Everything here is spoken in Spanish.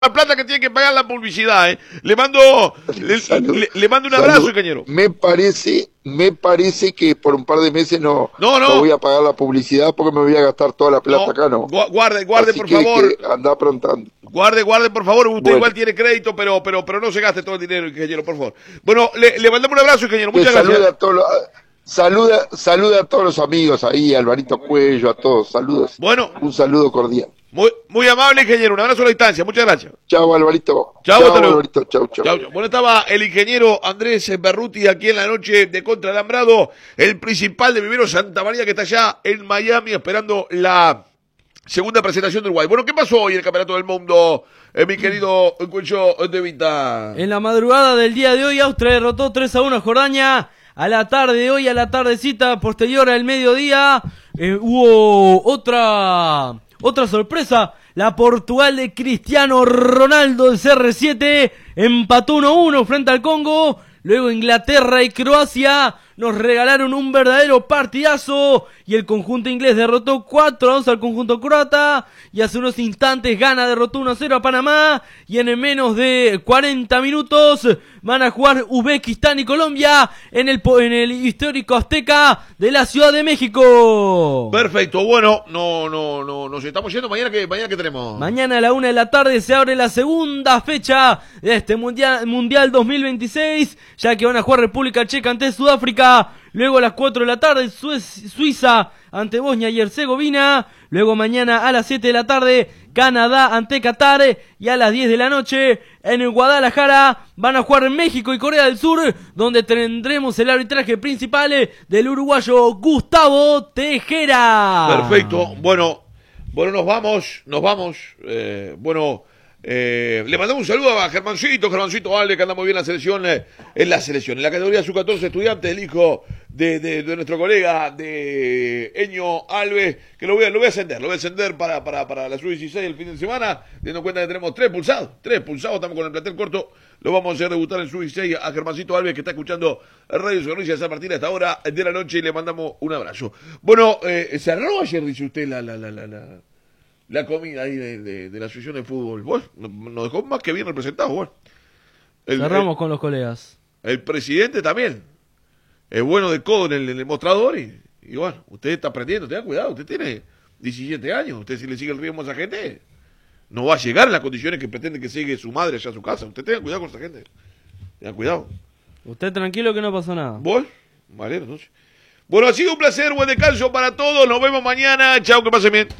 la plata que tiene que pagar la publicidad, ¿eh? Le mando un abrazo, ingeniero. Me parece que por un par de meses no voy a pagar la publicidad porque me voy a gastar toda la plata acá, ¿no? Guarde, así por favor. Que anda aprontando. Guarde, por favor. Usted igual tiene crédito, pero no se gaste todo el dinero, ingeniero, por favor. Bueno, le mandamos un abrazo, ingeniero. Muchas gracias. Saluda a todos los amigos ahí, a Alvarito Cuello, a todos. Saludos. Bueno. Un saludo cordial. Muy amable, ingeniero. Un abrazo a la distancia. Muchas gracias. Chao, Alvarito. Chao, Alvarito. Chao. Bueno, estaba el ingeniero Andrés Berruti aquí en la noche de Contra Alambrado, el principal de Vivero Santa María, que está allá en Miami esperando la segunda presentación del Uruguay. Bueno, ¿qué pasó hoy en el Campeonato del Mundo, mi querido Cuello de Vita? En la madrugada del día de hoy, Austria derrotó 3-1 a Jordania. A la tarde de hoy, a la tardecita posterior al mediodía, hubo otra sorpresa. La Portugal de Cristiano Ronaldo, el CR7, empató 1-1 frente al Congo. Luego Inglaterra y Croacia nos regalaron un verdadero partidazo y el conjunto inglés derrotó 4-2 al conjunto croata, y hace unos instantes Ghana derrotó 1-0 a Panamá, y en menos de 40 minutos van a jugar Uzbekistán y Colombia en el histórico Azteca de la Ciudad de México. Perfecto, bueno, nos estamos yendo. Mañana que tenemos. Mañana a la 1 de la tarde se abre la segunda fecha de este Mundial 2026, ya que van a jugar República Checa ante Sudáfrica. Luego a las 4 de la tarde Suiza ante Bosnia y Herzegovina. Luego mañana a las 7 de la tarde Canadá ante Qatar. Y a las 10 de la noche en Guadalajara van a jugar México y Corea del Sur, donde tendremos el arbitraje principal del uruguayo Gustavo Tejera. Perfecto, bueno, nos vamos. Le mandamos un saludo a Germancito Alves, que anda muy bien en la selección. En la categoría sub-14 estudiantes, el hijo de nuestro colega de Eño Alves, que lo voy a ascender para la sub-16 el fin de semana, teniendo en cuenta que tenemos tres pulsados, estamos con el plantel corto. Lo vamos a hacer debutar en sub-16 a Germancito Alves, que está escuchando Radio Sonrisa de San Martín a esta hora de la noche, y le mandamos un abrazo. Bueno, cerró ayer, dice usted, la comida ahí de la asociación de fútbol. Bueno, nos dejó más que bien representados. Bueno, cerramos con los colegas. El presidente también es bueno de codo en el mostrador, y bueno, usted está aprendiendo, tenga cuidado, usted tiene 17 años, usted si le sigue el ritmo a esa gente, no va a llegar en las condiciones que pretende que siga su madre allá a su casa. Usted tenga cuidado con esa gente, tenga cuidado. Usted tranquilo que no pasó nada. Bueno, vale, entonces. Bueno, ha sido un placer, buen descanso para todos, nos vemos mañana, chao, que pasen bien.